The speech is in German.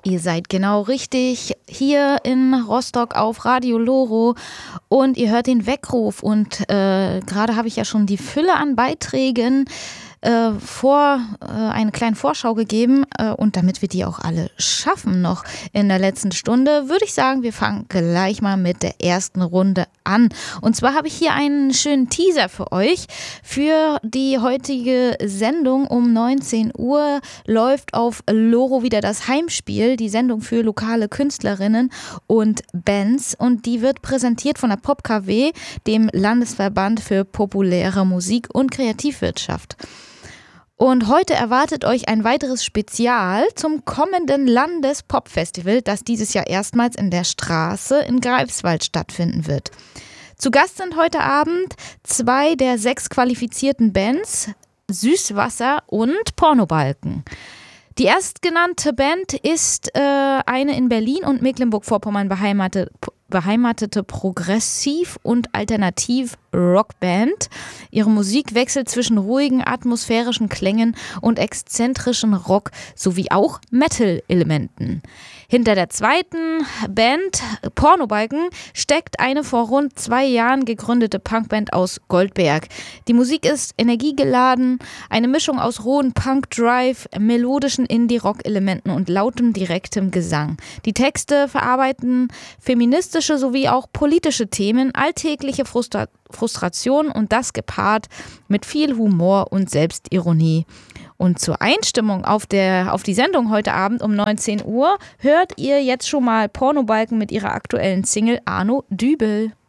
Ihr seid genau richtig hier in Rostock auf Radio Loro und ihr hört den Weckruf und gerade habe ich ja schon die Fülle an Beiträgen eine kleine Vorschau gegeben und damit wir die auch alle schaffen noch in der letzten Stunde, würde ich sagen, wir fangen gleich mal mit der ersten Runde an. Und zwar habe ich hier einen schönen Teaser für euch. Für die heutige Sendung um 19 Uhr läuft auf Loro wieder das Heimspiel, die Sendung für lokale Künstlerinnen und Bands, und die wird präsentiert von der PopKW, dem Landesverband für populäre Musik und Kreativwirtschaft. Und heute erwartet euch ein weiteres Spezial zum kommenden Landespop-Festival, das dieses Jahr erstmals in der Straße in Greifswald stattfinden wird. Zu Gast sind heute Abend 2 der 6 qualifizierten Bands, Süßwasser und Pornobalken. Die erstgenannte Band ist eine in Berlin und Mecklenburg-Vorpommern beheimatete Progressiv- und Alternativ-Rockband. Ihre Musik wechselt zwischen ruhigen, atmosphärischen Klängen und exzentrischen Rock sowie auch Metal-Elementen. Hinter der zweiten Band, Pornobalken, steckt eine vor rund 2 Jahren gegründete Punkband aus Goldberg. Die Musik ist energiegeladen, eine Mischung aus rohen Punk-Drive, melodischen Indie-Rock-Elementen und lautem, direktem Gesang. Die Texte verarbeiten feministische sowie auch politische Themen, alltägliche Frustration und das gepaart mit viel Humor und Selbstironie. Und zur Einstimmung auf die Sendung heute Abend um 19 Uhr hört ihr jetzt schon mal Pornobalken mit ihrer aktuellen Single Arno Dübel.